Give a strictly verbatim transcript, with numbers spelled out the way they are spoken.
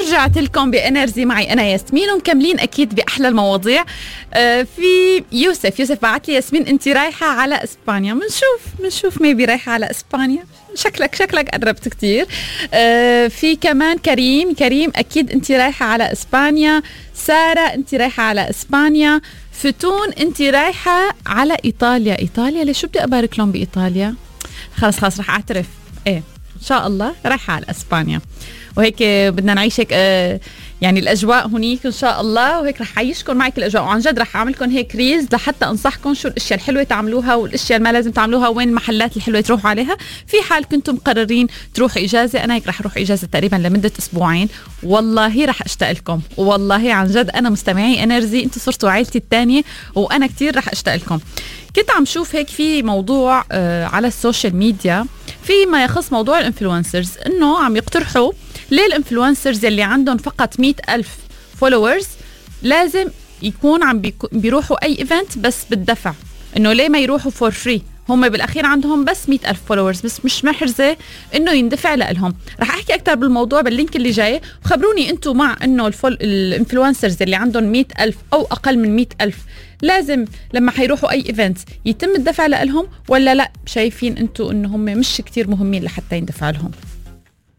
ورجعت لكم بإنرجي معي أنا ياسمين ومكملين أكيد بأحلى المواضيع. آه في يوسف يوسف بعت لي ياسمين أنت رايحة على إسبانيا. منشوف منشوف ميبي رايحة على إسبانيا، شكلك شكلك قربت كتير. آه في كمان كريم كريم أكيد أنت رايحة على إسبانيا. سارة أنت رايحة على إسبانيا. فتون أنت رايحة على إيطاليا. إيطاليا ليش؟ شو بدي أبارك لهم بإيطاليا؟ خلاص خلاص رح أعترف إيه إن شاء الله رايحة على إسبانيا، وهيك بدنا نعيش هيك آه يعني الأجواء هنيك إن شاء الله، وهيك رح عيشكم معك الأجواء، وعن جد رح أعملكم هيك ريلز لحتى أنصحكم شو الأشياء الحلوة تعملوها والأشياء اللي ما لازم تعملوها، وين المحلات الحلوة تروحوا عليها في حال كنتم مقررين تروحوا إجازة. أنا هيك رح أروح إجازة تقريبا لمدة أسبوعين، والله رح أشتاق لكم، والله عن جد أنا مستمعي إنرجي أنتوا صرتوا عائلتي الثانية، وأنا كتير رح أشتاق لكم. كنت عم شوف هيك في موضوع آه على السوشيال ميديا فيما يخص موضوع الانفلونسرز، انه عم يقترحوا ليه الانفلونسرز اللي عندهم فقط مئة ألف فولورز لازم يكون عم بيروحوا اي ايفنت بس بالدفع، انه ليه ما يروحوا فور فري؟ هم بالاخير عندهم بس مئة ألف فولورز بس مش محرزه انه يندفع لهم. رح احكي اكثر بالموضوع باللينك اللي جاي، وخبروني انتم مع انه الانفلونسرز اللي عندهم مئة ألف او اقل من مئة ألف لازم لما حيروحوا اي ايفنت يتم الدفع لهم، ولا لا شايفين انتم انه هم مش كتير مهمين لحتى يندفع لهم؟